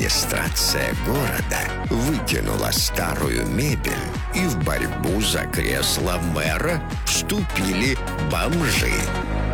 Администрация города выкинула старую мебель, и в борьбу за кресло мэра вступили бомжи.